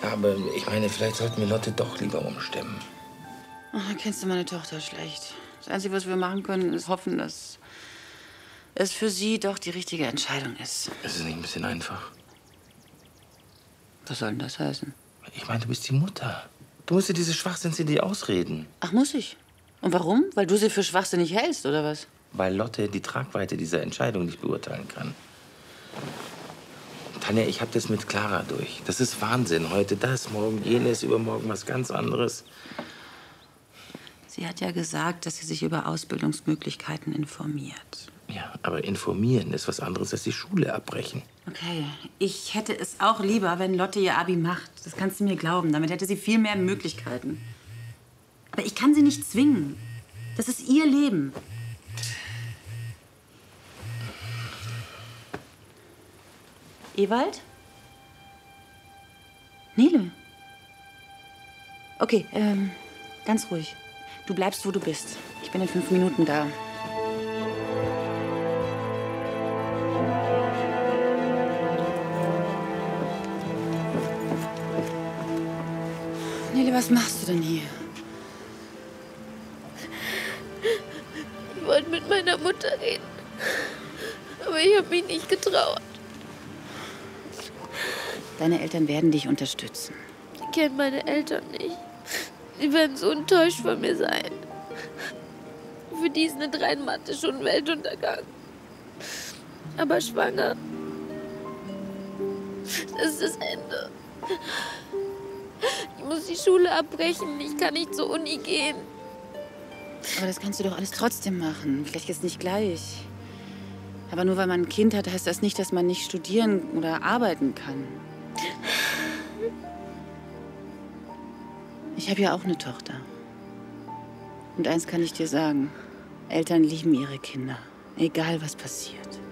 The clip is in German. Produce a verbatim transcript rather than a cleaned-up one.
Aber ich meine, vielleicht sollten wir Lotte doch lieber umstimmen. Ach, kennst du meine Tochter schlecht. Das Einzige, was wir machen können, ist hoffen, dass es für sie doch die richtige Entscheidung ist. Ist es nicht ein bisschen einfach? Was soll denn das heißen? Ich meine, du bist die Mutter. Du musst dir diese Schwachsinnsidee ausreden. Ach, muss ich? Und warum? Weil du sie für schwachsinnig hältst, oder was? Weil Lotte die Tragweite dieser Entscheidung nicht beurteilen kann. Tanja, ich habe das mit Clara durch. Das ist Wahnsinn. Heute das, morgen jenes, übermorgen was ganz anderes. Sie hat ja gesagt, dass sie sich über Ausbildungsmöglichkeiten informiert. Ja, aber informieren ist was anderes als die Schule abbrechen. Okay, ich hätte es auch lieber, wenn Lotte ihr Abi macht. Das kannst du mir glauben. Damit hätte sie viel mehr Möglichkeiten. Aber ich kann sie nicht zwingen. Das ist ihr Leben. Ewald? Nele? Okay, ähm, ganz ruhig. Du bleibst, wo du bist. Ich bin in fünf Minuten da. Nele, was machst du denn hier? Ich wollte mit meiner Mutter reden, aber ich habe mich nicht getraut. Deine Eltern werden dich unterstützen. Ich kenne meine Eltern nicht. Sie werden so enttäuscht von mir sein. Für die ist eine drei in Mathe schon Weltuntergang. Aber schwanger, das ist das Ende. Ich muss die Schule abbrechen. Ich kann nicht zur Uni gehen. Aber das kannst du doch alles trotzdem machen. Vielleicht jetzt nicht gleich. Aber nur weil man ein Kind hat, heißt das nicht, dass man nicht studieren oder arbeiten kann. Ich habe ja auch eine Tochter. Und eins kann ich dir sagen. Eltern lieben ihre Kinder. Egal, was passiert.